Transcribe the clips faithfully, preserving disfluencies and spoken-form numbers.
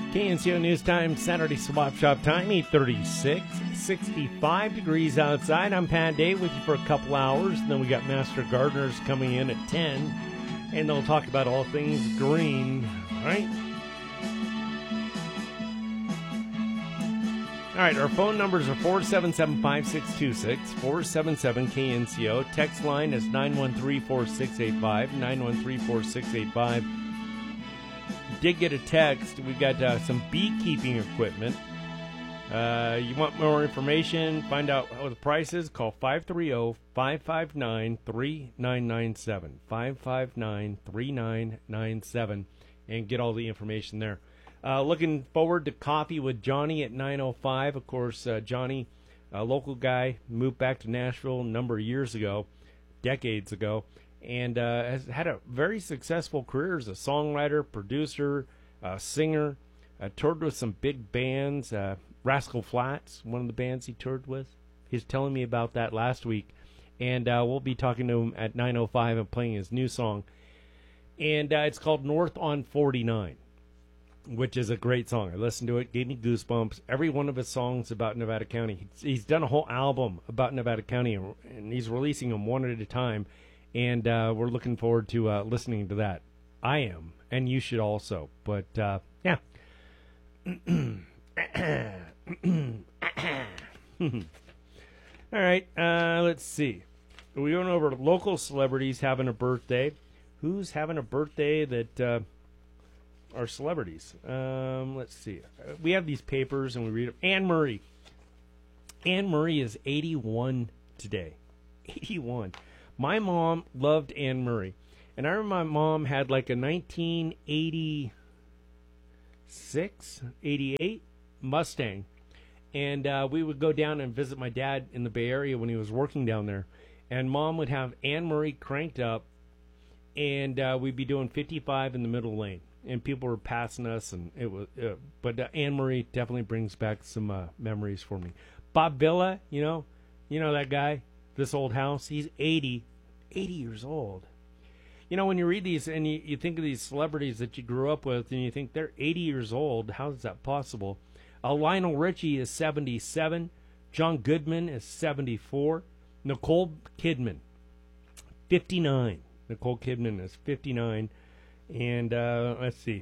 K N C O News Time, Saturday Swap Shop time, eight thirty-six, sixty-five degrees outside. I'm Pat Day with you for a couple hours. And then we got Master Gardeners coming in at ten, and they'll talk about all things green, right? All right, our phone numbers are four seven seven, five six two six, four seven seven K N C O. Text line is nine one three, four six eight five, nine one three, four six eight five. Did get a text. We got uh, some beekeeping equipment. Uh, you want more information, find out what the price is, call five three zero, five five nine, three nine nine seven, five five nine, three nine nine seven, and get all the information there. Uh, looking forward to coffee with Johnny at nine oh five. Of course, uh, Johnny, a local guy, moved back to Nashville a number of years ago, decades ago, and uh, has had a very successful career as a songwriter, producer, uh, singer. Uh, toured with some big bands. Uh, Rascal Flatts, one of the bands he toured with. He's telling me about that last week. And uh, we'll be talking to him at nine oh five and playing his new song. And uh, it's called North on forty-nine, which is a great song. I listened to it, gave me goosebumps. Every one of his songs about Nevada County. He's, he's done a whole album about Nevada County, and he's releasing them one at a time. And uh, we're looking forward to uh, listening to that. I am, and you should also. But, uh, yeah. All right, uh, let's see. We went over local celebrities having a birthday. Who's having a birthday that uh, are celebrities? Um, let's see. We have these papers and we read them. Anne Murray. Anne Murray is eighty-one today. eighty-one. My mom loved Anne Murray. And I remember my mom had like a nineteen eighty-six, eighty-eight Mustang. And uh, we would go down and visit my dad in the Bay Area when he was working down there. And Mom would have Anne Murray cranked up, and uh, we'd be doing fifty-five in the middle lane. And people were passing us, and it was. Uh, but uh, Anne Murray definitely brings back some uh, memories for me. Bob Villa, you know, you know that guy, this old house. He's eighty, eighty years old. You know, when you read these and you, you think of these celebrities that you grew up with, and you think they're eighty years old, how is that possible? Uh, Lionel Richie is seventy-seven. John Goodman is seventy-four. Nicole Kidman, fifty-nine. Nicole Kidman is fifty-nine. And uh, let's see.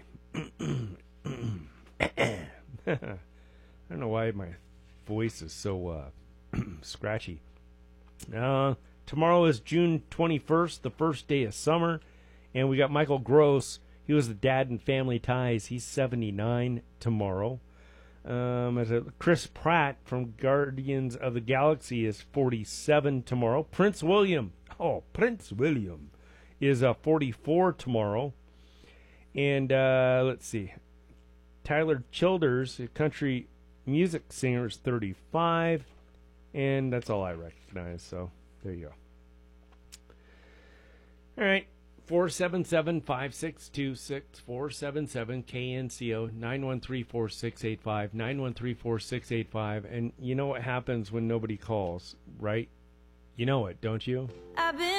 I don't know why my voice is so uh, scratchy. Uh, tomorrow is June twenty-first, the first day of summer. And we got Michael Gross. He was the dad in Family Ties. He's seventy-nine tomorrow. Um, as a, Chris Pratt from Guardians of the Galaxy is forty-seven tomorrow. Prince William, oh, Prince William is uh, forty-four tomorrow. And uh, let's see, Tyler Childers, a country music singer, is thirty-five. And that's all I recognize, so there you go. All right. four seven seven, five six two six, four seven seven K N C O, nine one three, four six eight five, nine one three, four six eight five. And you know what happens when nobody calls, right? You know it, don't you? I've been